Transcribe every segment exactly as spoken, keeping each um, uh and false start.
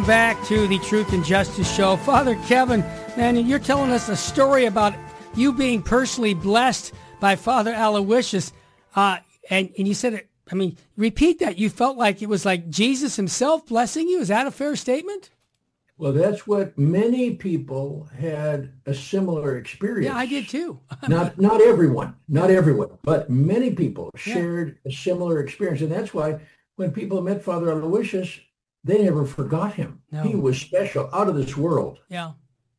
back to the Truth and Justice Show. Father Kevin, man, you're telling us a story about you being personally blessed by Father Aloysius. Uh, and, and you said, it, I mean, repeat that. You felt like it was like Jesus himself blessing you. Is that a fair statement? Well, that's what many people had a similar experience. Yeah, I did too. not not everyone, not everyone, but many people shared yeah. a similar experience. And that's why when people met Father Aloysius, they never forgot him. No. He was special, out of this world. Yeah.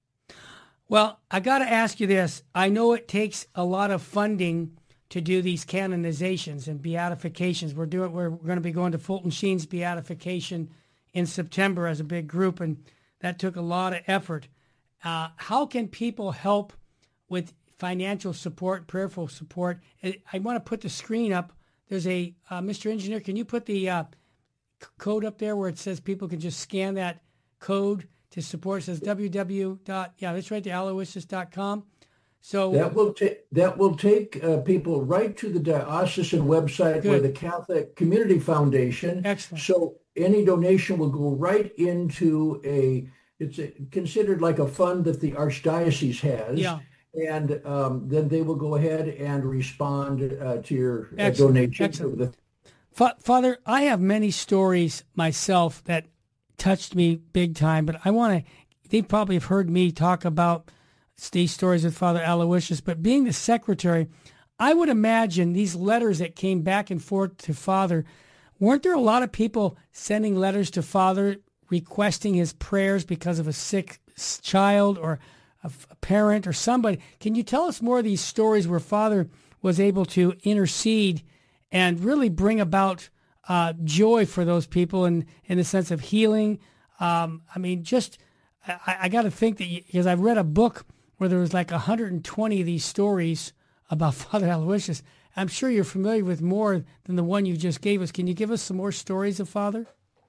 Well, I got to ask you this. I know it takes a lot of funding to do these canonizations and beatifications. We're doing. We're going to be going to Fulton Sheen's beatification in September as a big group, and that took a lot of effort. Uh, how can people help with financial support, prayerful support? I want to put the screen up. There's a uh, Mister Engineer. Can you put the uh, code up there where it says people can just scan that code to support? It says www. Yeah, that's right there, aloysius dot com. So that will take that will take uh, people right to the diocesan website where the Catholic Community Foundation. Excellent. So any donation will go right into a. It's a, considered like a fund that the Archdiocese has. Yeah. And um, then they will go ahead and respond uh, to your uh, Excellent. donation. Excellent. Father, I have many stories myself that touched me big time, but I want to, they probably have heard me talk about these stories with Father Aloysius, but being the secretary, I would imagine these letters that came back and forth to Father, weren't there a lot of people sending letters to Father requesting his prayers because of a sick child or a parent or somebody? Can you tell us more of these stories where Father was able to intercede and really bring about uh, joy for those people in, in the sense of healing? Um, I mean, just, I, I got to think that, because I've read a book where there was like one hundred twenty of these stories about Father Aloysius. I'm sure you're familiar with more than the one you just gave us. Can you give us some more stories of Father?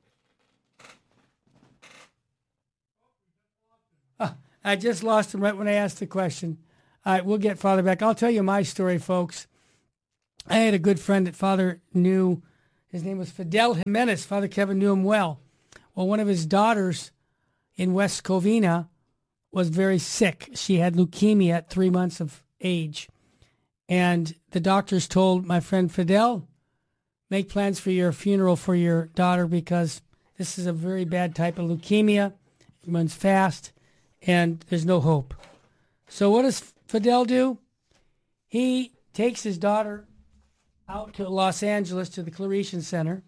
Oh, I just lost him right when I asked the question. All right, we'll get Father back. I'll tell you my story, folks. I had a good friend that Father knew. His name was Fidel Jimenez. Father Kevin knew him well. Well, one of his daughters in West Covina was very sick. She had leukemia at three months of age. And the doctors told my friend Fidel, make plans for your funeral for your daughter because this is a very bad type of leukemia. It runs fast, and there's no hope. So what does Fidel do? He takes his daughter out to Los Angeles to the Claretian Center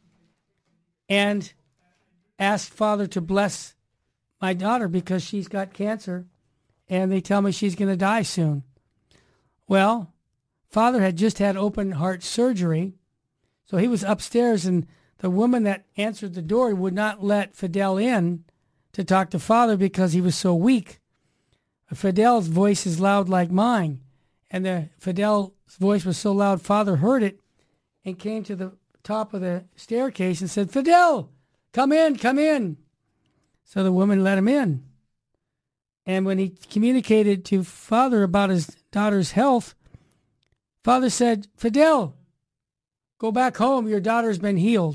and asks Father to bless my daughter because she's got cancer, and they tell me she's going to die soon. Well, Father had just had open heart surgery, so he was upstairs, and the woman that answered the door would not let Fidel in to talk to Father because he was so weak. Fidel's voice is loud like mine, and the Fidel's voice was so loud, Father heard it and came to the top of the staircase and said, Fidel, come in, come in. So the woman let him in. And when he communicated to Father about his daughter's health, Father said, Fidel, go back home. Your daughter's been healed.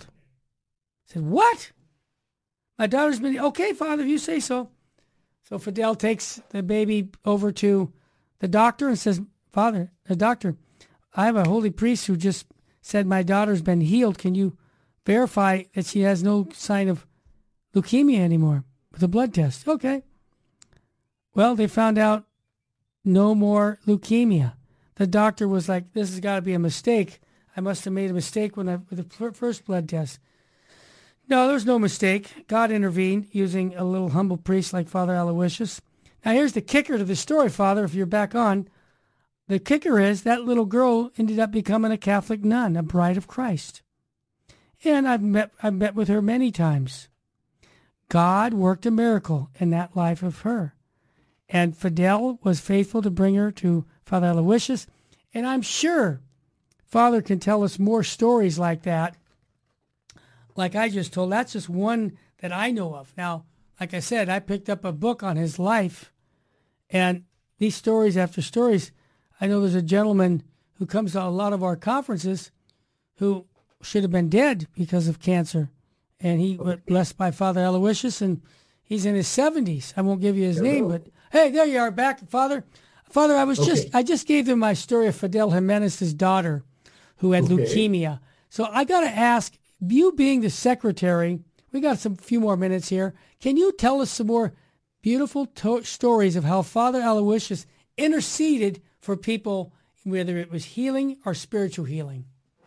I said, what? My daughter's been, okay, Father, if you say so. So Fidel takes the baby over to the doctor and says, Father, the doctor, I have a holy priest who just said my daughter's been healed. Can you verify that she has no sign of leukemia anymore with a blood test? Okay. Well, they found out no more leukemia. The doctor was like, this has got to be a mistake. I must have made a mistake when I, with the first blood test. No, there was no mistake. God intervened using a little humble priest like Father Aloysius. Now, here's the kicker to the story, Father, if you're back on. The kicker is that little girl ended up becoming a Catholic nun, a bride of Christ. And I've met, I've met with her many times. God worked a miracle in that life of her. And Fidel was faithful to bring her to Father Aloysius. And I'm sure Father can tell us more stories like that. Like I just told, that's just one that I know of. Now, like I said, I picked up a book on his life. And these stories after stories, I know there's a gentleman who comes to a lot of our conferences who should have been dead because of cancer. And he was blessed by Father Aloysius, and He's in his seventies. I won't give you his Hello. name, but hey, there you are, back, Father. Father, I was Okay. just I just gave them my story of Fidel Jimenez's daughter, who had Okay. leukemia. So I got to ask, you being the secretary, we got some few more minutes here. Can you tell us some more beautiful to- stories of how Father Aloysius interceded for people, whether it was healing or spiritual healing?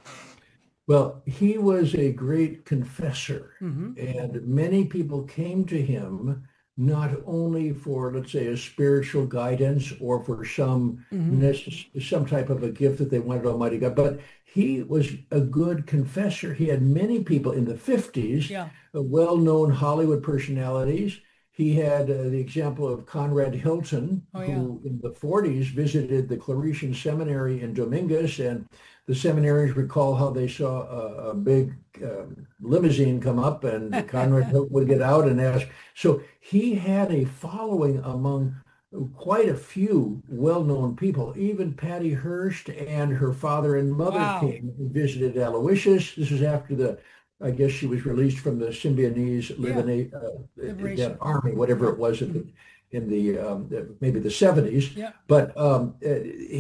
Well, he was a great confessor, Mm-hmm. and many people came to him not only for, let's say, a spiritual guidance or for some Mm-hmm. necess- some type of a gift that they wanted Almighty God, but he was a good confessor. He had many people in the fifties, Yeah. uh, well-known Hollywood personalities. He had uh, the example of Conrad Hilton, Oh, who in the forties visited the Claretian Seminary in Dominguez, and the seminaries recall how they saw a, a big um, limousine come up, and Conrad Hilton would get out and ask. So he had a following among quite a few well-known people. Even Patty Hearst and her father and mother Wow. came and visited Aloysius. This was after the, I guess she was released from the Symbionese Libanese, uh, Liberation. that army, whatever it was in the, in the um, maybe the seventies. Yeah. But um, uh,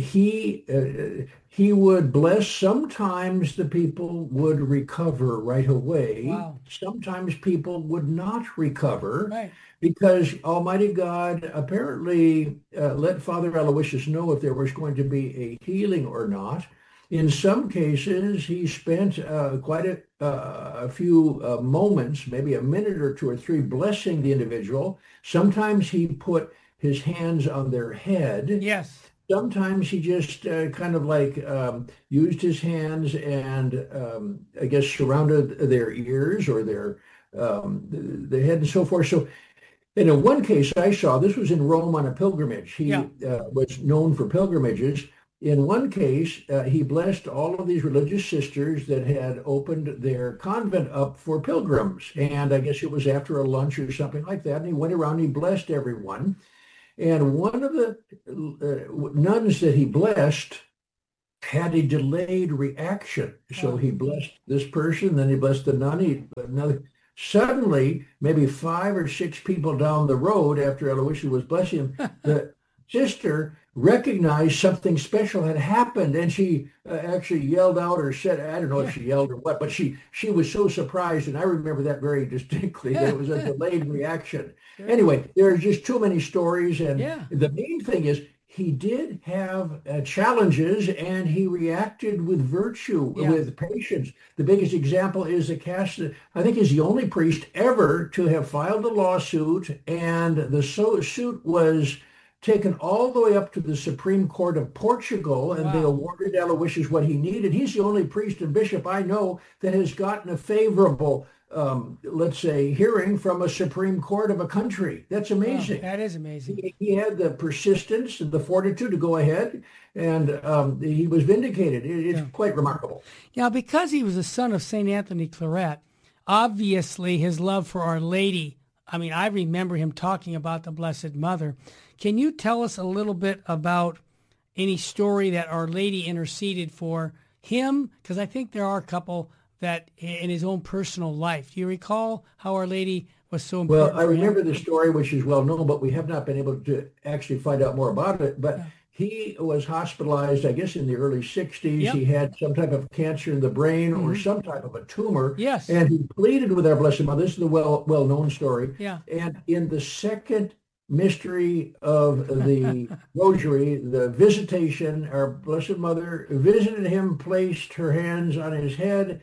he uh, he would bless. Sometimes the people would recover right away. Wow. Sometimes people would not recover. Right. Because Almighty God apparently uh, let Father Aloysius know if there was going to be a healing or not. In some cases, he spent uh, quite a, uh, a few uh, moments, maybe a minute or two or three, blessing the individual. Sometimes he put his hands on their head. Yes. Sometimes he just uh, kind of like um, used his hands and um, I guess surrounded their ears or their um, the head and so forth. So. And in one case I saw, this was in Rome on a pilgrimage. He Yeah. uh, was known for pilgrimages. In one case, uh, he blessed all of these religious sisters that had opened their convent up for pilgrims. And I guess it was after a lunch or something like that. And he went around and he blessed everyone. And one of the uh, nuns that he blessed had a delayed reaction. So Wow. he blessed this person, then he blessed the nun, he, another. Suddenly, maybe five or six people down the road after Aloysius was blessing him, the sister recognized something special had happened, and she uh, actually yelled out or said, I don't know if she yelled or what, but she she was so surprised, and I remember that very distinctly, that it was a delayed reaction. Anyway, there are just too many stories, and Yeah. the main thing is he did have uh, challenges, and he reacted with virtue, Yeah. with patience. The biggest example is the Catholic, I think he's the only priest ever to have filed a lawsuit, and the so- suit was taken all the way up to the Supreme Court of Portugal, and Wow. they awarded Aloysius what he needed. He's the only priest and bishop I know that has gotten a favorable, um, let's say, hearing from a Supreme Court of a country. That's amazing. Wow, that is amazing. He, he had the persistence and the fortitude to go ahead, and um, he was vindicated. It, it's Yeah. quite remarkable. Now, because he was the son of Saint Anthony Claret, obviously his love for Our Lady, I mean, I remember him talking about the Blessed Mother. Can you tell us a little bit about any story that Our Lady interceded for him? Because I think there are a couple that in his own personal life. Do you recall how Our Lady was so important? Well, I for him? remember the story, which is well known, but we have not been able to actually find out more about it. But Yeah. he was hospitalized, I guess, in the early sixties. Yep. He had some type of cancer in the brain or Mhm. some type of a tumor. Yes. And he pleaded with our Blessed Mother. This is the well, well-known story. Yeah. And in the second mystery of the Rosary, the visitation, our Blessed Mother visited him, placed her hands on his head,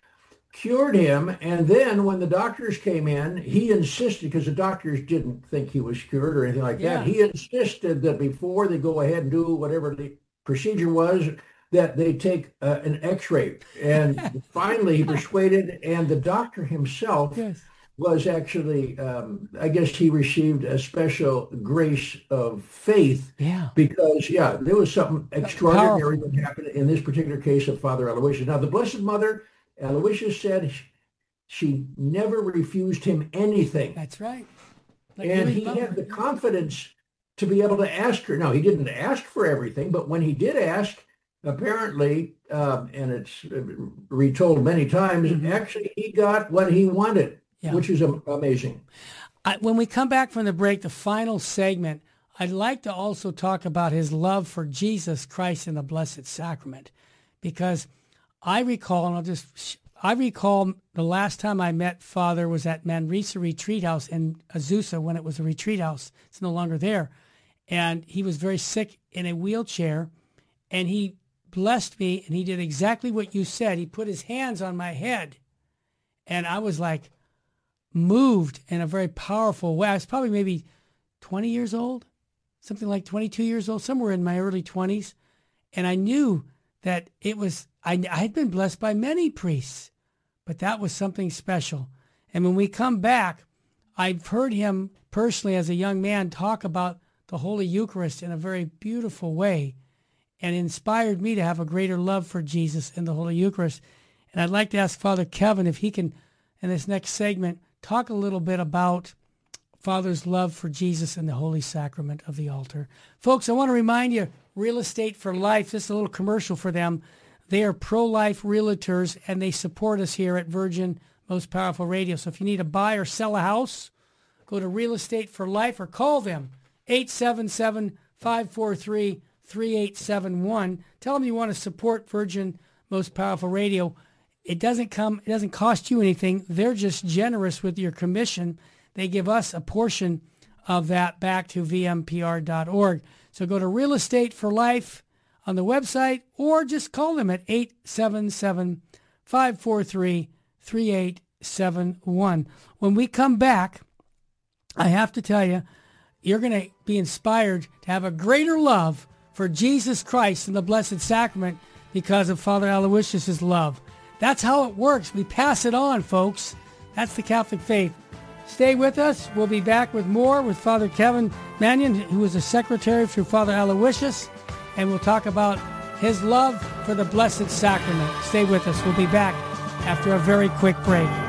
cured him, and then when the doctors came in, he insisted, because the doctors didn't think he was cured or anything like Yeah. that, he insisted that before they go ahead and do whatever the procedure was, that they take uh, an x-ray. And finally he persuaded, and the doctor himself Yes. was actually, um, I guess he received a special grace of faith, Yeah. because, yeah, there was something extraordinary Powerful. that happened in this particular case of Father Aloysius. Now, the Blessed Mother, Aloysius said she never refused him anything. That's right. Like And Louis he had Butler. the confidence to be able to ask her. Now, he didn't ask for everything, but when he did ask, apparently, um, and it's uh, retold many times, Mhm. actually he got what he wanted, Yeah. which is am- amazing. I, when we come back from the break, the final segment, I'd like to also talk about his love for Jesus Christ and the Blessed Sacrament, because I recall, and I'll just, I recall the last time I met Father was at Manresa Retreat House in Azusa when it was a retreat house. It's no longer there. And he was very sick in a wheelchair, and he blessed me, and he did exactly what you said. He put his hands on my head, and I was like moved in a very powerful way. I was probably maybe twenty years old, something like twenty-two years old, somewhere in my early twenties. And I knew that it was, I, I had been blessed by many priests, but that was something special. And when we come back, I've heard him personally as a young man talk about the Holy Eucharist in a very beautiful way, and inspired me to have a greater love for Jesus in the Holy Eucharist. And I'd like to ask Father Kevin if he can, in this next segment, talk a little bit about Father's love for Jesus and the Holy Sacrament of the altar. Folks, I want to remind you, Real Estate for Life, just a little commercial for them. They are pro-life realtors, and they support us here at Virgin Most Powerful Radio. So if you need to buy or sell a house, go to Real Estate for Life or call them, eight seven seven, five four three, three eight seven one. Tell them you want to support Virgin Most Powerful Radio. It doesn't come, it doesn't cost you anything. They're just generous with your commission. They give us a portion of that back to V M P R dot org. So go to Real Estate for Life on the website, or just call them at eight seven seven, five four three, three eight seven one. When we come back, I have to tell you, you're going to be inspired to have a greater love for Jesus Christ and the Blessed Sacrament because of Father Aloysius' love. That's how it works. We pass it on, folks. That's the Catholic faith. Stay with us. We'll be back with more with Father Kevin Mannion, who was a secretary for Father Aloysius, and we'll talk about his love for the Blessed Sacrament. Stay with us. We'll be back after a very quick break.